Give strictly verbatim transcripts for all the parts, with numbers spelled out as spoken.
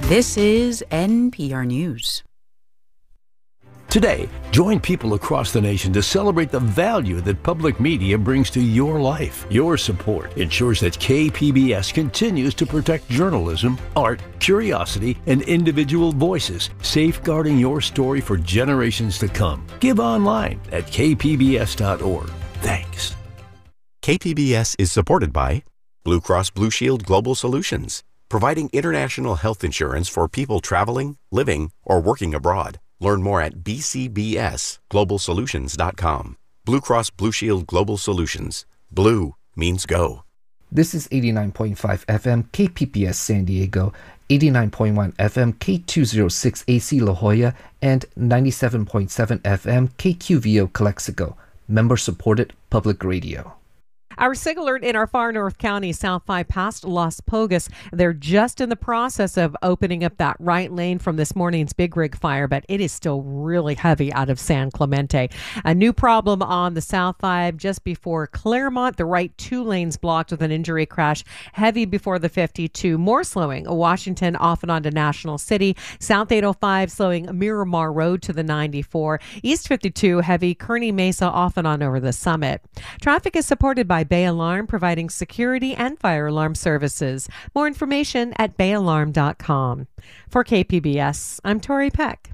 This is N P R News. Today, join people across the nation to celebrate the value that public media brings to your life. Your support ensures that K P B S continues to protect journalism, art, curiosity, and individual voices, safeguarding your story for generations to come. Give online at k p b s dot org. Thanks. K P B S is supported by Blue Cross Blue Shield Global Solutions, providing international health insurance for people traveling, living, or working abroad. Learn more at b c b s global solutions dot com. Blue Cross Blue Shield Global Solutions. Blue means go. This is eighty-nine point five F M K P B S San Diego, eighty-nine point one F M K two oh six A C La Jolla, and ninety-seven point seven F M K Q V O Calexico. Member-supported public radio. Our SIG alert in our far north county, South five past Las Pogas. They're just in the process of opening up that right lane from this morning's big rig fire, but it is still really heavy out of San Clemente. A new problem on the South five just before Claremont. The right two lanes blocked with an injury crash. Heavy before the fifty-two. More slowing. Washington off and onto National City. South eight oh five slowing Miramar Road to the ninety-four. East fifty-two heavy. Kearney Mesa off and on over the Summit. Traffic is supported by Bay Alarm, providing security and fire alarm services. More information at bay alarm dot com. For K P B S, I'm Tori Peck.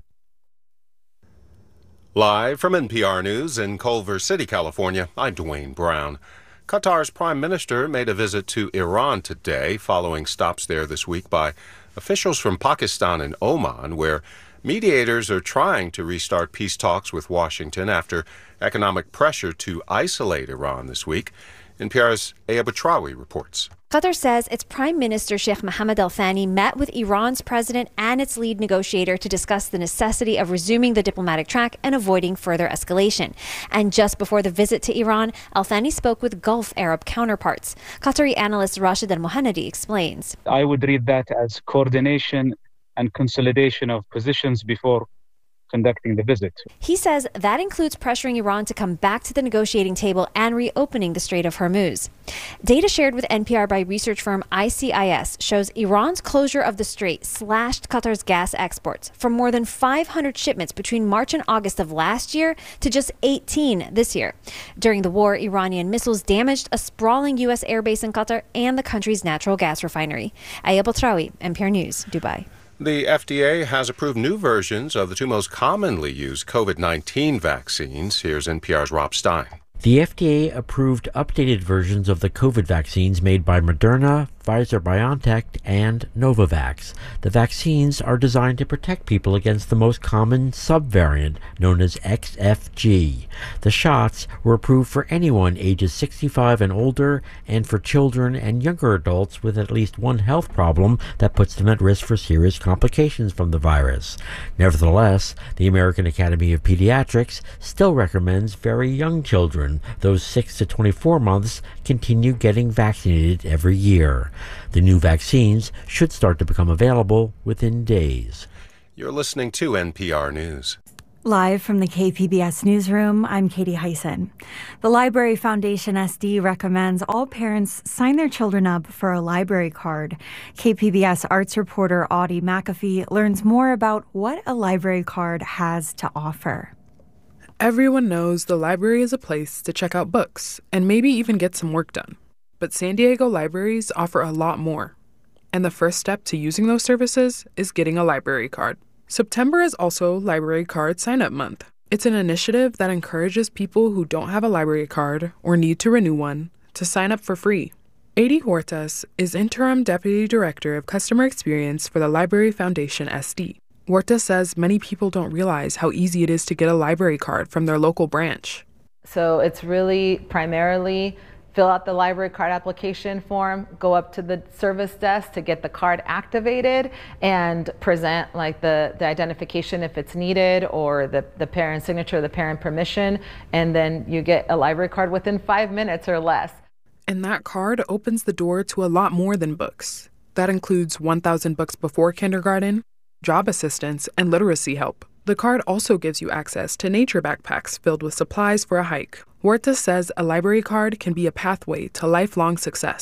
Live from N P R News in Culver City, California, I'm Dwayne Brown. Qatar's prime minister made a visit to Iran today, following stops there this week by officials from Pakistan and Oman, where mediators are trying to restart peace talks with Washington after economic pressure to isolate Iran this week. N P R's Aya Batrawi reports. Qatar says its Prime Minister Sheikh Mohammed Al Thani met with Iran's president and its lead negotiator to discuss the necessity of resuming the diplomatic track and avoiding further escalation. And just before the visit to Iran, Al Thani spoke with Gulf Arab counterparts. Qatari analyst Rashid Al Mohannadi explains. I would read that as coordination and consolidation of positions before conducting the visit. He says that includes pressuring Iran to come back to the negotiating table and reopening the Strait of Hormuz. Data shared with N P R by research firm I C I S shows Iran's closure of the strait slashed Qatar's gas exports from more than five hundred shipments between March and August of last year to just eighteen this year. During the war, Iranian missiles damaged a sprawling U S airbase in Qatar and the country's natural gas refinery. Aya Batrawi, N P R News, Dubai. The F D A has approved new versions of the two most commonly used COVID nineteen vaccines. Here's N P R's Rob Stein. The F D A approved updated versions of the COVID vaccines made by Moderna, Pfizer-BioNTech, and Novavax. The vaccines are designed to protect people against the most common subvariant, known as X F G. The shots were approved for anyone ages sixty-five and older, and for children and younger adults with at least one health problem that puts them at risk for serious complications from the virus. Nevertheless, the American Academy of Pediatrics still recommends very young children, those six to twenty-four months, continue getting vaccinated every year. The new vaccines should start to become available within days. You're listening to N P R News. Live from the K P B S Newsroom, I'm Katie Hyson. The Library Foundation S D recommends all parents sign their children up for a library card. K P B S arts reporter Audie McAfee learns more about what a library card has to offer. Everyone knows the library is a place to check out books and maybe even get some work done. But San Diego libraries offer a lot more. And the first step to using those services is getting a library card. September is also Library Card Sign-Up Month. It's an initiative that encourages people who don't have a library card or need to renew one to sign up for free. Adi Huertas is Interim Deputy Director of Customer Experience for the Library Foundation S D. Huertas says many people don't realize how easy it is to get a library card from their local branch. So it's really primarily fill out the library card application form, go up to the service desk to get the card activated, and present like the, the identification if it's needed, or the, the parent signature, the parent permission, and then you get a library card within five minutes or less. And that card opens the door to a lot more than books. That includes one thousand books before kindergarten, job assistance, and literacy help. The card also gives you access to nature backpacks filled with supplies for a hike. Huertas says a library card can be a pathway to lifelong success.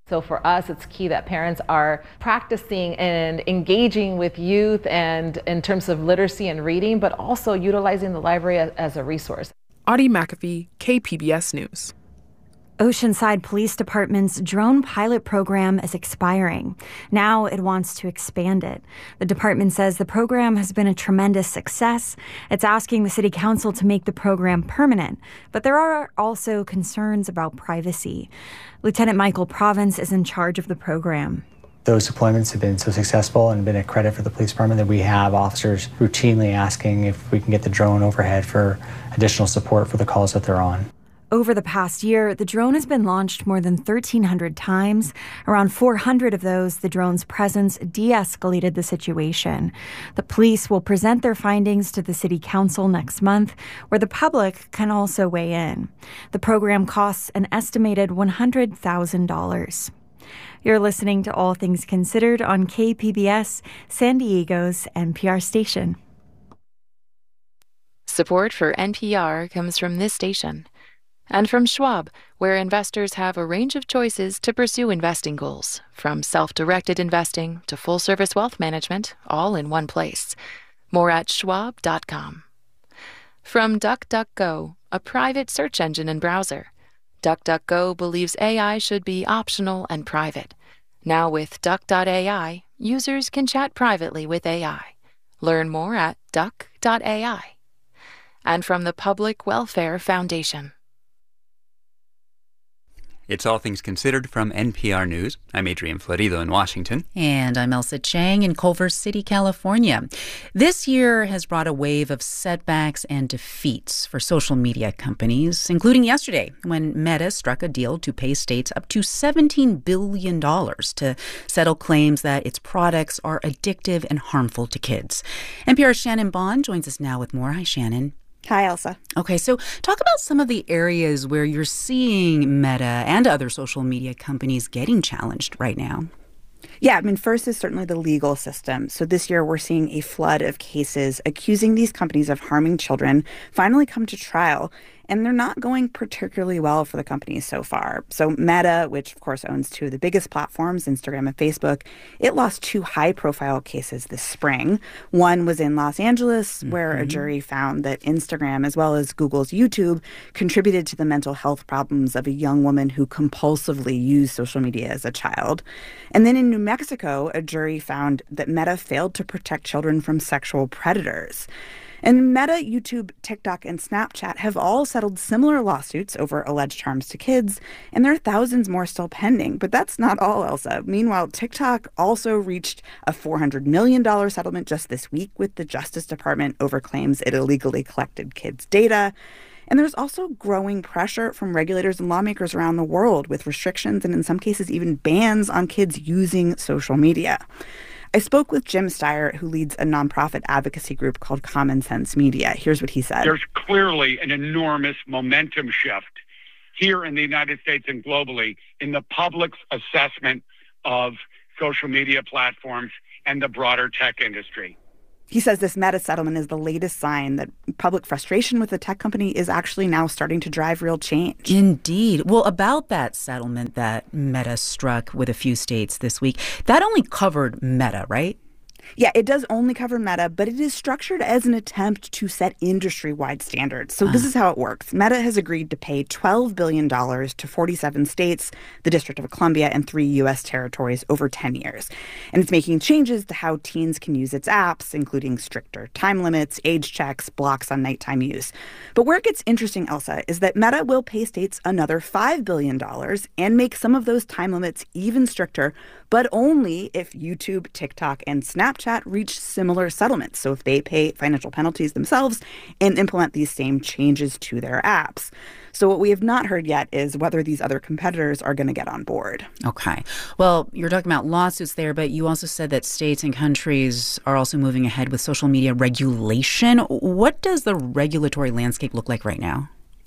So for us, it's key that parents are practicing and engaging with youth and in terms of literacy and reading, but also utilizing the library as, as a resource. Audie McAfee, K P B S News. Oceanside Police Department's drone pilot program is expiring. Now it wants to expand it. The department says the program has been a tremendous success. It's asking the city council to make the program permanent, but there are also concerns about privacy. Lieutenant Michael Province is in charge of the program. Those deployments have been so successful and been a credit for the police department that we have officers routinely asking if we can get the drone overhead for additional support for the calls that they're on. Over the past year, the drone has been launched more than thirteen hundred times. Around four hundred of those, the drone's presence de-escalated the situation. The police will present their findings to the city council next month, where the public can also weigh in. The program costs an estimated one hundred thousand dollars. You're listening to All Things Considered on K P B S, San Diego's N P R station. Support for N P R comes from this station. And from Schwab, where investors have a range of choices to pursue investing goals, from self-directed investing to full-service wealth management, all in one place. More at schwab dot com. From DuckDuckGo, a private search engine and browser. DuckDuckGo believes A I should be optional and private. Now with Duck dot A I, users can chat privately with A I. Learn more at duck dot A I. And from the Public Welfare Foundation. It's All Things Considered from N P R News. I'm Adrian Florido in Washington. And I'm Elsa Chang in Culver City, California. This year has brought a wave of setbacks and defeats for social media companies, including yesterday when Meta struck a deal to pay states up to seventeen billion dollars to settle claims that its products are addictive and harmful to kids. N P R's Shannon Bond joins us now with more. Hi, Shannon. Hi, Elsa. Okay, so talk about some of the areas where you're seeing Meta and other social media companies getting challenged right now. Yeah, I mean, first is certainly the legal system. So this year we're seeing a flood of cases accusing these companies of harming children finally come to trial. And they're not going particularly well for the companies so far. So Meta, which of course owns two of the biggest platforms, Instagram and Facebook, it lost two high-profile cases this spring. One was in Los Angeles, mm-hmm. where a jury found that Instagram, as well as Google's YouTube, contributed to the mental health problems of a young woman who compulsively used social media as a child. And then in New Mexico, a jury found that Meta failed to protect children from sexual predators. And Meta, YouTube, TikTok, and Snapchat have all settled similar lawsuits over alleged harms to kids, and there are thousands more still pending. But that's not all, Elsa. Meanwhile, TikTok also reached a four hundred million dollars settlement just this week with the Justice Department over claims it illegally collected kids' data. And there's also growing pressure from regulators and lawmakers around the world with restrictions and in some cases even bans on kids using social media. I spoke with Jim Steyer, who leads a nonprofit advocacy group called Common Sense Media. Here's what he said. There's clearly an enormous momentum shift here in the United States and globally in the public's assessment of social media platforms and the broader tech industry. He says this Meta settlement is the latest sign that public frustration with the tech company is actually now starting to drive real change. Indeed. Well, about that settlement that Meta struck with a few states this week, that only covered Meta, right? Yeah, it does only cover Meta, but it is structured as an attempt to set industry-wide standards. So uh. this is how it works. Meta has agreed to pay twelve billion dollars to forty-seven states, the District of Columbia, and three U S territories over ten years. And it's making changes to how teens can use its apps, including stricter time limits, age checks, blocks on nighttime use. But where it gets interesting, Elsa, is that Meta will pay states another five billion dollars and make some of those time limits even stricter, but only if YouTube, TikTok, and Snapchat reach similar settlements. So if they pay financial penalties themselves and implement these same changes to their apps. So what we have not heard yet is whether these other competitors are going to get on board. Okay. Well, you're talking about lawsuits there, but you also said that states and countries are also moving ahead with social media regulation. What does the regulatory landscape look like right now?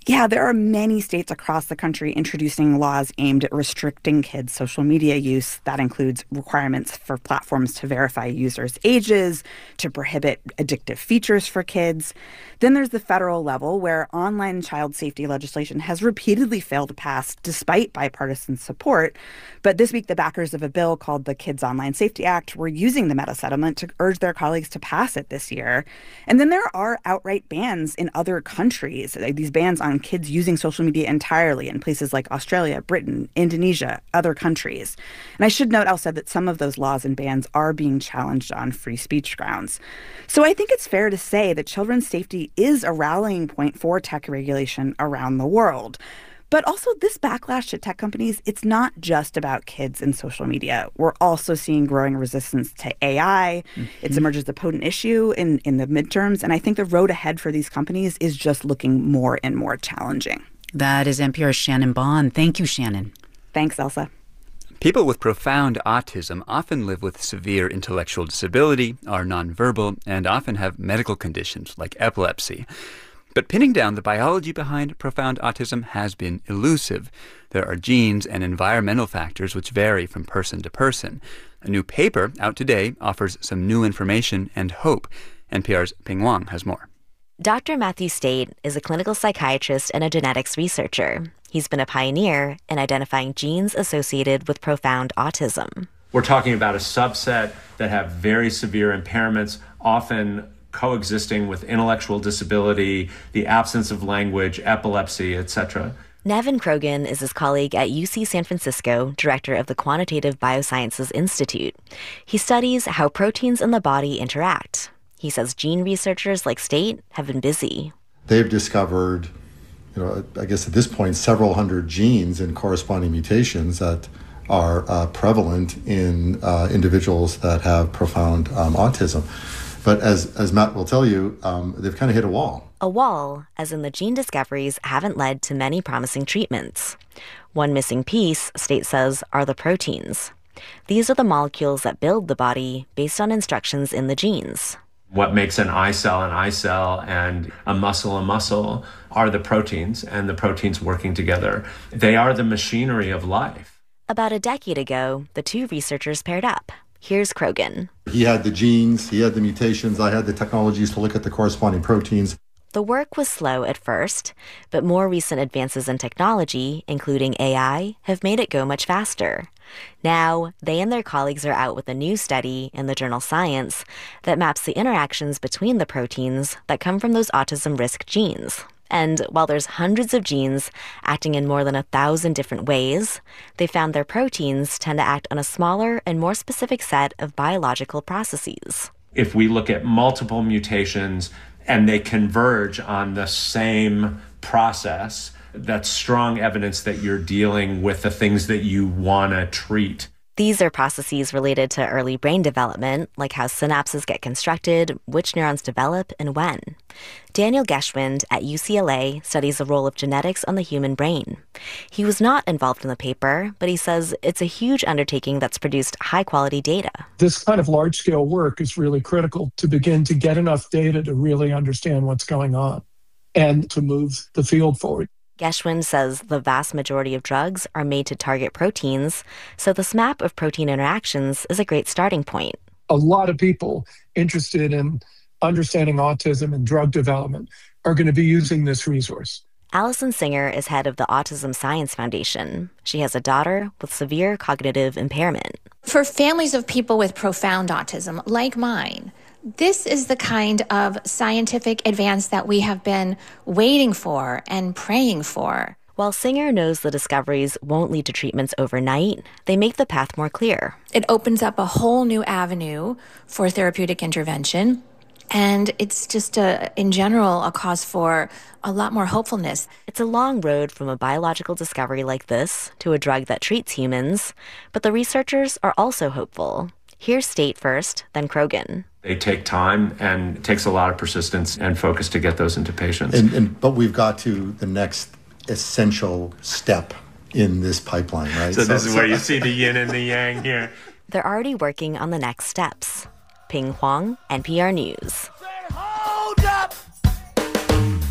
Yeah, there are many states across the country introducing laws aimed at restricting kids' social media use. That includes requirements for platforms to verify users' ages, to prohibit addictive features for kids. Then there's the federal level, where online child safety legislation has repeatedly failed to pass despite bipartisan support. But this week, the backers of a bill called the Kids Online Safety Act were using the Meta settlement to urge their colleagues to pass it this year. And then there are outright bans in other countries. These bans on kids using social media entirely in places like Australia, Britain, Indonesia, other countries. And I should note, Elsa, that some of those laws and bans are being challenged on free speech grounds. So I think it's fair to say that children's safety is a rallying point for tech regulation around the world. But also this backlash to tech companies, it's not just about kids and social media. We're also seeing growing resistance to A I. Mm-hmm. It's emerged as a potent issue in, in the midterms. And I think the road ahead for these companies is just looking more and more challenging. That is N P R's Shannon Bond. Thank you, Shannon. Thanks, Elsa. People with profound autism often live with severe intellectual disability, are nonverbal, and often have medical conditions like epilepsy. But pinning down the biology behind profound autism has been elusive. There are genes and environmental factors which vary from person to person. A new paper out today offers some new information and hope. N P R's Ping Wang has more. Doctor Matthew State is a clinical psychiatrist and a genetics researcher. He's been a pioneer in identifying genes associated with profound autism. We're talking about a subset that have very severe impairments, often coexisting with intellectual disability, the absence of language, epilepsy, et cetera. Nevin Krogan is his colleague at U C San Francisco, director of the Quantitative Biosciences Institute. He studies how proteins in the body interact. He says gene researchers like State have been busy. They've discovered, you know, I guess at this point, several hundred genes and corresponding mutations that are uh, prevalent in uh, individuals that have profound um, autism. But as as Matt will tell you, um, they've kind of hit a wall. A wall, as in the gene discoveries haven't led to many promising treatments. One missing piece, State says, are the proteins. These are the molecules that build the body based on instructions in the genes. What makes an eye cell an eye cell and a muscle a muscle are the proteins, and the proteins working together. They are the machinery of life. About a decade ago, the two researchers paired up. Here's Krogan. He had the genes, he had the mutations, I had the technologies to look at the corresponding proteins. The work was slow at first, but more recent advances in technology, including A I, have made it go much faster. Now, they and their colleagues are out with a new study in the journal Science that maps the interactions between the proteins that come from those autism risk genes. And while there's hundreds of genes acting in more than a thousand different ways, they found their proteins tend to act on a smaller and more specific set of biological processes. If we look at multiple mutations and they converge on the same process, that's strong evidence that you're dealing with the things that you want to treat. These are processes related to early brain development, like how synapses get constructed, which neurons develop, and when. Daniel Geschwind at U C L A studies the role of genetics on the human brain. He was not involved in the paper, but he says it's a huge undertaking that's produced high-quality data. This kind of large-scale work is really critical to begin to get enough data to really understand what's going on and to move the field forward. Geschwind says the vast majority of drugs are made to target proteins, so this map of protein interactions is a great starting point. A lot of people interested in understanding autism and drug development are going to be using this resource. Allison Singer is head of the Autism Science Foundation. She has a daughter with severe cognitive impairment. For families of people with profound autism, like mine, this is the kind of scientific advance that we have been waiting for and praying for. While Singer knows the discoveries won't lead to treatments overnight, they make the path more clear. It opens up a whole new avenue for therapeutic intervention, and it's just, a, in general, a cause for a lot more hopefulness. It's a long road from a biological discovery like this to a drug that treats humans, but the researchers are also hopeful. Here's State first, then Krogan. They take time, and it takes a lot of persistence and focus to get those into patients. And, and but we've got to the next essential step in this pipeline, right? So, so this is so, where you see the yin and the yang here. They're already working on the next steps. Ping Huang, N P R News. Hold up!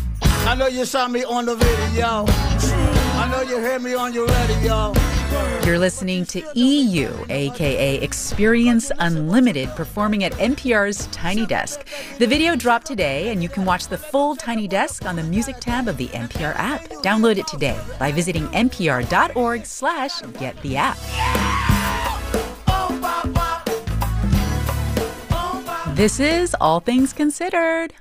I know you saw me on the video. I know you heard me on your radio. You're listening to E U, a k a. Experience Unlimited, performing at N P R's Tiny Desk. The video dropped today, and you can watch the full Tiny Desk on the music tab of the N P R app. Download it today by visiting npr.org slash get the app. This is All Things Considered.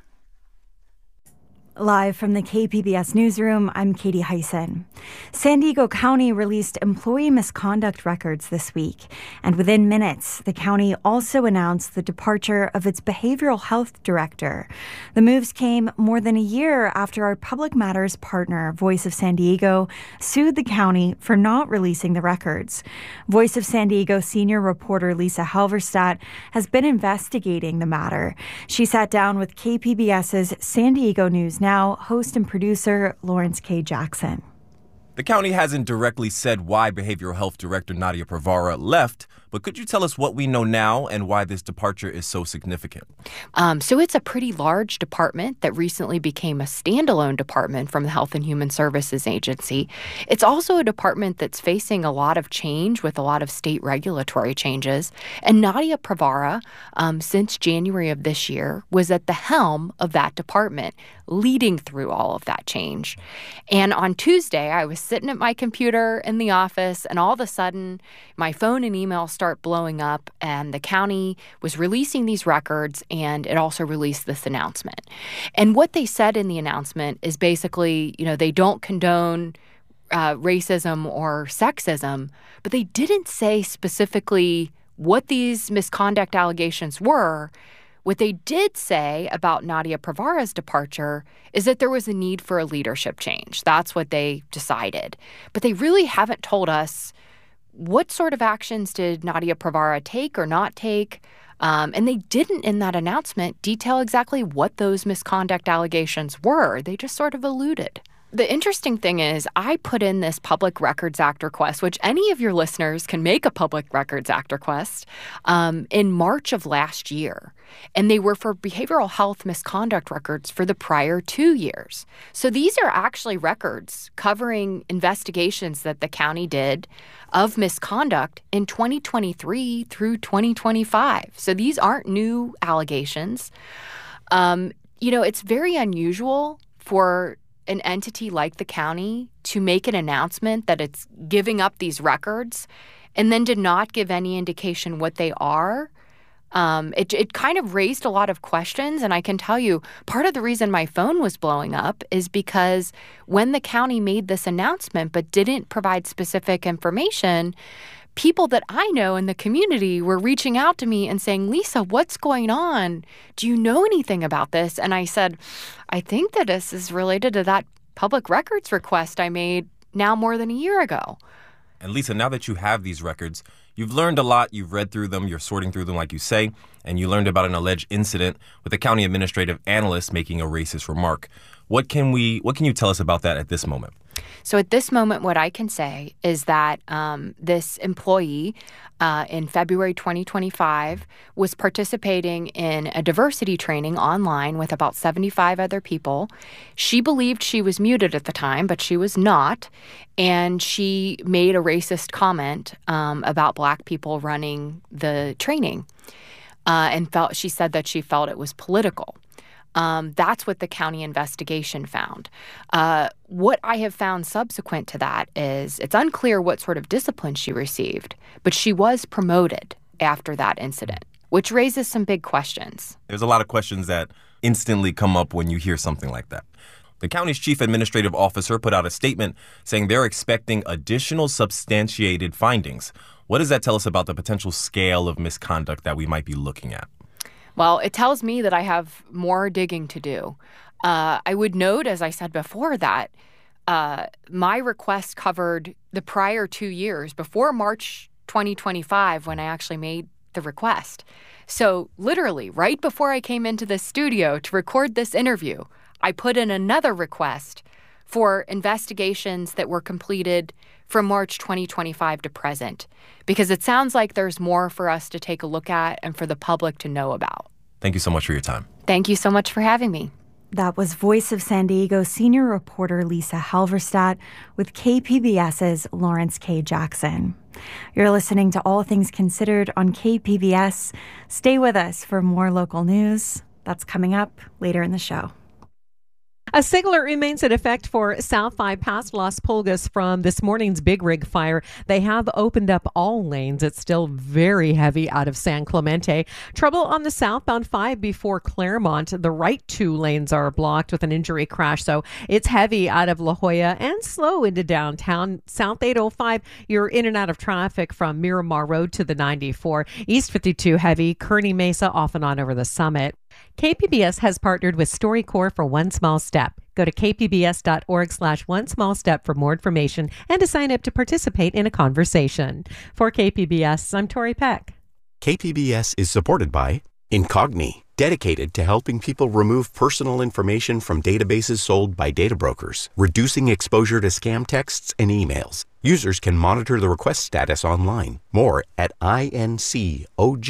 Live from the K P B S newsroom, I'm Katie Hyson. San Diego County released employee misconduct records this week, and within minutes, the county also announced the departure of its behavioral health director. The moves came more than a year after our public matters partner, Voice of San Diego, sued the county for not releasing the records. Voice of San Diego senior reporter Lisa Halverstadt has been investigating the matter. She sat down with K P B S's San Diego News Now Now, host and producer Lawrence K. Jackson. The county hasn't directly said why Behavioral Health Director Nadia Pravara left, but could you tell us what we know now and why this departure is so significant? Um, so it's a pretty large department that recently became a standalone department from the Health and Human Services Agency. It's also a department that's facing a lot of change with a lot of state regulatory changes. And Nadia Pravara, um, since January of this year, was at the helm of that department, leading through all of that change. And on Tuesday, I was sitting at my computer in the office, and all of a sudden, my phone and email start blowing up, and the county was releasing these records, and it also released this announcement. And what they said in the announcement is basically, you know, they don't condone uh, racism or sexism, but they didn't say specifically what these misconduct allegations were. What they did say about Nadia Pravara's departure is that there was a need for a leadership change. That's what they decided. But they really haven't told us what sort of actions did Nadia Pravara take or not take. Um, and they didn't, in that announcement, detail exactly what those misconduct allegations were. They just sort of alluded. The interesting thing is I put in this Public Records Act request, which any of your listeners can make a Public Records Act request, um, in March of last year. And they were for behavioral health misconduct records for the prior two years. So these are actually records covering investigations that the county did of misconduct in twenty twenty-three through twenty twenty-five. So these aren't new allegations. Um, you know, it's very unusual for an entity like the county to make an announcement that it's giving up these records and then did not give any indication what they are. Um, it, it kind of raised a lot of questions, and I can tell you part of the reason my phone was blowing up is because when the county made this announcement but didn't provide specific information, people that I know in the community were reaching out to me and saying, Lisa, what's going on? Do you know anything about this? And I said, I think that this is related to that public records request I made now more than a year ago. And Lisa, now that you have these records, you've learned a lot, you've read through them, you're sorting through them like you say, and you learned about an alleged incident with a county administrative analyst making a racist remark. What can we, what can you tell us about that at this moment? So at this moment, what I can say is that um, this employee uh, in February twenty twenty-five was participating in a diversity training online with about seventy-five other people. She believed she was muted at the time, but she was not. And she made a racist comment um, about Black people running the training uh, and felt she said that she felt it was political. Um, that's what the county investigation found. Uh, what I have found subsequent to that is it's unclear what sort of discipline she received, but she was promoted after that incident, which raises some big questions. There's a lot of questions that instantly come up when you hear something like that. The county's chief administrative officer put out a statement saying they're expecting additional substantiated findings. What does that tell us about the potential scale of misconduct that we might be looking at? Well, it tells me that I have more digging to do. Uh, I would note, as I said before, that uh, my request covered the prior two years before March twenty twenty-five when I actually made the request. So literally, right before I came into the studio to record this interview, I put in another request for investigations that were completed from March twenty twenty-five to present, because it sounds like there's more for us to take a look at and for the public to know about. Thank you so much for your time. Thank you so much for having me. That was Voice of San Diego senior reporter Lisa Halverstadt with K P B S's Lawrence K. Jackson. You're listening to All Things Considered on K P B S. Stay with us for more local news. That's coming up later in the show. A SIG alert remains in effect for South five past Las Pulgas from this morning's Big Rig fire. They have opened up all lanes. It's still very heavy out of San Clemente. Trouble on the southbound five before Claremont. The right two lanes are blocked with an injury crash, so it's heavy out of La Jolla and slow into downtown. South eight oh five, you're in and out of traffic from Miramar Road to the ninety-four. East fifty-two heavy, Kearney Mesa off and on over the Summit. K P B S has partnered with StoryCorps for One Small Step. Go to kpbs.org slash one small step for more information and to sign up to participate in a conversation. For K P B S, I'm Tori Peck. K P B S is supported by Incogni, dedicated to helping people remove personal information from databases sold by data brokers, reducing exposure to scam texts and emails. Users can monitor the request status online. More at incogni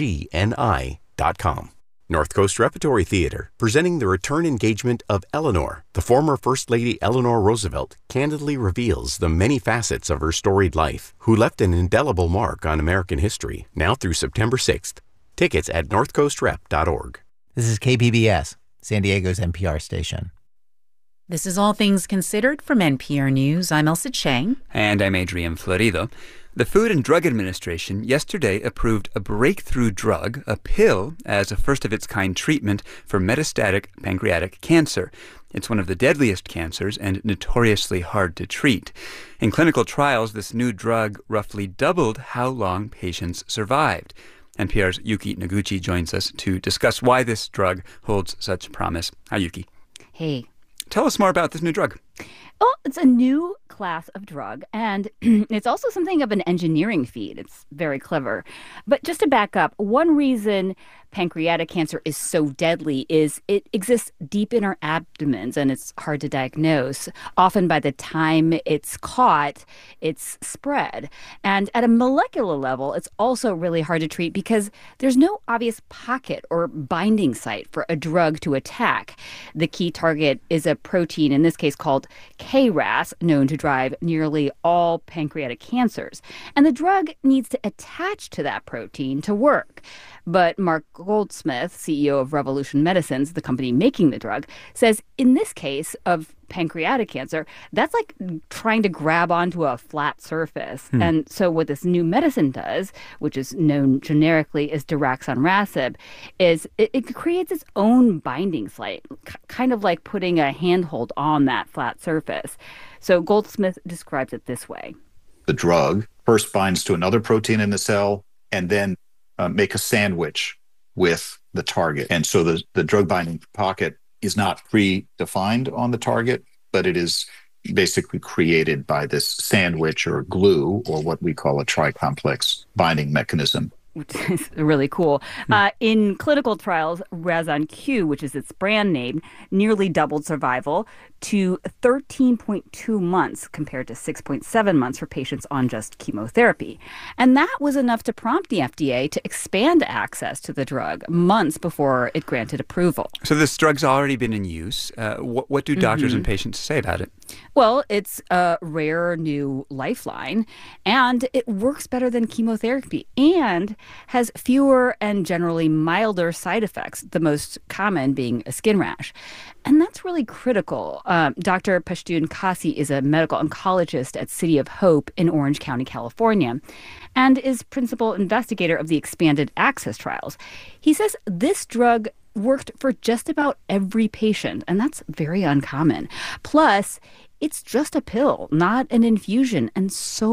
dot com. North Coast Repertory Theater, presenting the return engagement of Eleanor. The former First Lady Eleanor Roosevelt candidly reveals the many facets of her storied life, who left an indelible mark on American history, now through September sixth. Tickets at north coast rep dot org. This is K P B S, San Diego's N P R station. This is All Things Considered from N P R News. I'm Elsa Chang. And I'm Adrian Florido. The Food and Drug Administration yesterday approved a breakthrough drug, a pill, as a first-of-its-kind treatment for metastatic pancreatic cancer. It's one of the deadliest cancers and notoriously hard to treat. In clinical trials, this new drug roughly doubled how long patients survived. N P R's Yuki Noguchi joins us to discuss why this drug holds such promise. Hi, Yuki. Hey. Tell us more about this new drug. Well, it's a new class of drug, and it's also something of an engineering feat. It's very clever. But just to back up, one reason pancreatic cancer is so deadly is it exists deep in our abdomens, and it's hard to diagnose. Often by the time it's caught, it's spread. And at a molecular level, it's also really hard to treat because there's no obvious pocket or binding site for a drug to attack. The key target is a protein, in this case called K R A S, known to drive nearly all pancreatic cancers. And the drug needs to attach to that protein to work. But Mark Goldsmith, C E O of Revolution Medicines, the company making the drug, says in this case of pancreatic cancer, that's like trying to grab onto a flat surface. Hmm. And so what this new medicine does, which is known generically as daraxonrasib, is it, it creates its own binding site, kind of like putting a handhold on that flat surface. So Goldsmith describes it this way. The drug first binds to another protein in the cell and then uh, make a sandwich with the target. And so the, the drug binding pocket is not predefined on the target, but it is basically created by this sandwich or glue, or what we call a tri-complex binding mechanism. Which is really cool. Uh, in clinical trials, Razon-Q, which is its brand name, nearly doubled survival to thirteen point two months compared to six point seven months for patients on just chemotherapy. And that was enough to prompt the F D A to expand access to the drug months before it granted approval. So this drug's already been in use. Uh, what, what do doctors Mm-hmm. and patients say about it? Well, it's a rare new lifeline, and it works better than chemotherapy and has fewer and generally milder side effects, the most common being a skin rash. And that's really critical. Um, Doctor Pashtun Kasi is a medical oncologist at City of Hope in Orange County, California, and is principal investigator of the expanded access trials. He says this drug worked for just about every patient, and that's very uncommon. Plus, it's just a pill, not an infusion, and so